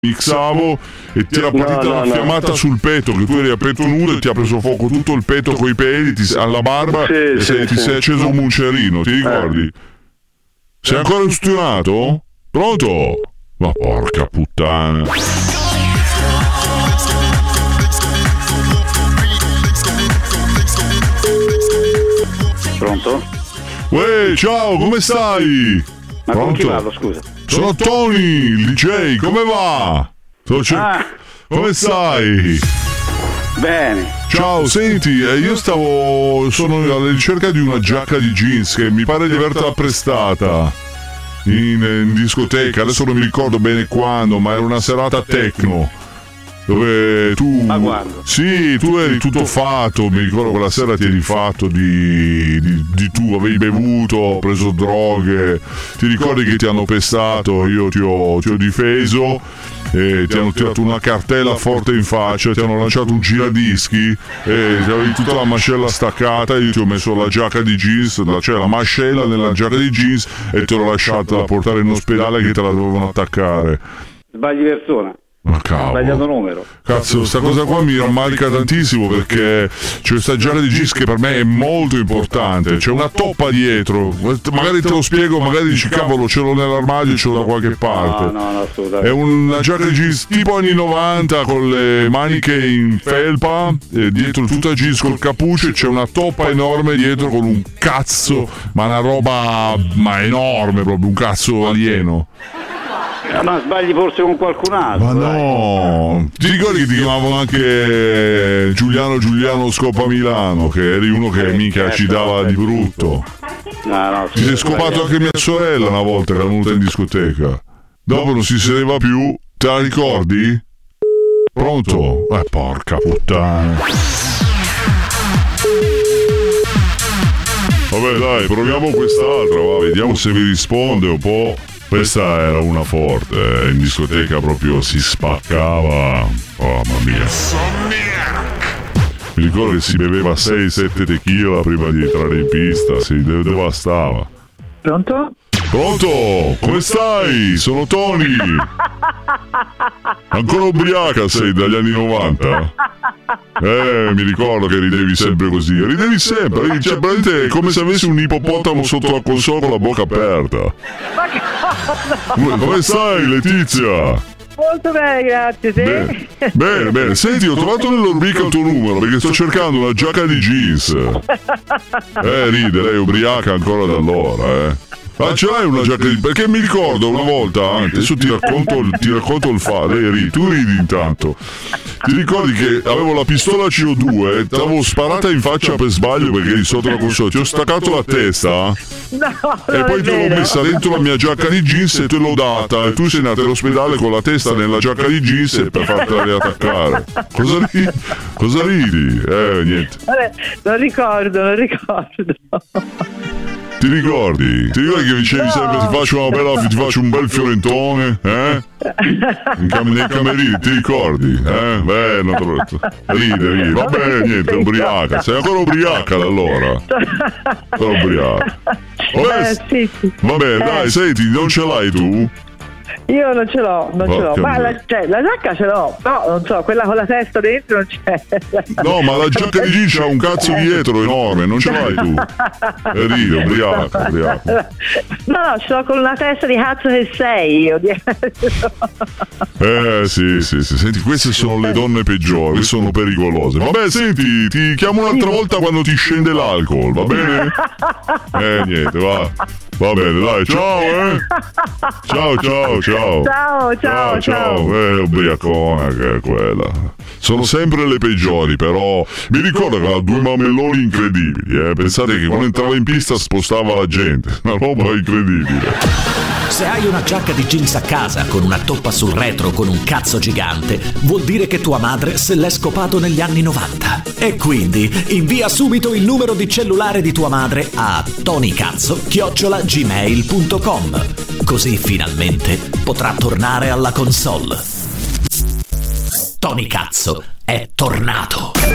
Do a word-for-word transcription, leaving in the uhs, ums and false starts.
mixavo e ti era partita no, una no, fiammata no. sul petto, che tu eri a petto nudo e ti ha preso fuoco tutto il petto coi peli, ti, alla barba sì, e sì, sei, ti sì. sei acceso un muncerino, ti ricordi? Eh. Sei ancora ustionato? Pronto? Ma porca puttana. Pronto? Uè, ciao, come stai? Ma con chi parlo, scusa? Sono Tony, il D J, come va? Sto cer- Ah. Come stai? Bene. Ciao, senti, eh, io stavo... sono alla ricerca di una giacca di jeans che mi pare di avertela prestata in, in discoteca, adesso non mi ricordo bene quando, ma era una serata techno. Dove tu... Ma guarda. Sì, tu eri tutto fatto, mi ricordo quella sera ti eri fatto di, di, di tu, avevi bevuto, preso droghe, ti ricordi che ti hanno pestato, io ti ho, ti ho difeso, e ti hanno tirato una cartella forte in faccia, ti hanno lanciato un giradischi e avevi tutta la mascella staccata, io ti ho messo la giacca di jeans, cioè la mascella nella giacca di jeans e te l'ho lasciata portare in ospedale che te la dovevano attaccare. Sbagli persona. Ma cavolo. Sbagliato numero. Cazzo, sta cosa qua mi rammarica tantissimo perché c'è questa giacca di jeans che per me è molto importante. C'è una toppa dietro. Magari te lo spiego, magari dici cavolo, ce l'ho nell'armadio, ce l'ho da qualche parte. No, no, no, assolutamente. È una giacca di jeans tipo anni novanta con le maniche in felpa, e dietro tutta jeans col cappuccio e c'è una toppa enorme dietro con un cazzo, ma una roba ma enorme proprio, un cazzo alieno. Ma sbagli forse con qualcun altro. Ma dai. no, ti ricordi che ti chiamavano anche Giuliano Giuliano Scopa Milano, che eri uno che mica ci dava di brutto. No, no, Ti sei scopato anche mia sorella una volta che era venuta in discoteca. Dopo non si sedeva più, te la ricordi? Pronto? Eh porca puttana. Vabbè dai, proviamo quest'altra, va, vediamo se vi risponde un po'. Questa era una forte, eh, in discoteca proprio si spaccava. Oh mamma mia. Mi ricordo che si beveva sei sette tequila prima di entrare in pista, si de- devastava. Pronto? Pronto? Come stai? Sono Tony. Ancora ubriaca sei dagli anni novanta? Eh, mi ricordo che ridevi sempre così. Ridevi sempre, ridevi, cioè praticamente è come se avessi un ippopotamo sotto la console con la bocca aperta. Ma che cosa? Come, come stai, Letizia? Molto bene, grazie, sì. Bene, bene, bene. Senti, ho trovato nella rubrica il tuo numero perché sto cercando una giacca di jeans. Eh, ride, lei è ubriaca ancora da allora, eh. Ma ce l'hai una giacca di... Perché mi ricordo una volta, adesso ti racconto, il- ti racconto il fa, lei ridi, tu ridi intanto. Ti ricordi che avevo la pistola C O due, te l'avevo sparata in faccia per sbaglio perché eri sotto la console, ti ho staccato la testa No, e non poi è te l'ho vero. messa dentro la mia giacca di jeans e te l'ho data e tu sei andato all'ospedale con la testa nella giacca di jeans per fartela riattaccare. Cosa ridi? Cosa ridi? Eh, niente. Vabbè, non ricordo, non ricordo. Ti ricordi? Ti ricordi che dicevi sempre ti faccio una bella, ti faccio un bel fiorentone? Eh? In cam- nei camerini, ti ricordi? Eh? Beh, non te lo... Ride, ride. Vabbè, niente, ubriaca. Sei ancora ubriaca da allora? Sono ubriaca. Vabbè, Eh, sì, sì. vabbè, Eh. dai, senti, non ce l'hai tu? Io non ce l'ho, non ce l'ho. Porca Ma miseria. la, cioè, la giacca ce l'ho, no, non so, quella con la testa dentro non c'è. No, ma la giacca di jeans c'ha un cazzo dietro enorme, non ce l'hai tu? E ride, ubriaca, ubriaca. No, no, ce l'ho con la testa di cazzo che sei io. Eh sì, sì, sì, senti, queste sono le donne peggiori, sono pericolose. Vabbè, senti, ti chiamo un'altra volta quando ti scende l'alcol, va bene? Eh, niente, va. Va bene, dai, ciao, eh. Ciao, ciao, ciao. Ciao, ciao, ciao. Eh, ubriacona che è quella. Sono sempre le peggiori, però mi ricordo che aveva due mamelloni incredibili, eh. Pensate che quando entrava in pista spostava la gente, una roba incredibile. Se hai una giacca di jeans a casa con una toppa sul retro con un cazzo gigante, vuol dire che tua madre se l'è scopato negli anni novanta. E quindi invia subito il numero di cellulare di tua madre a tonicazzo chiocciola gmail punto com. Così finalmente potrà tornare alla console. Tony Cazzo è tornato.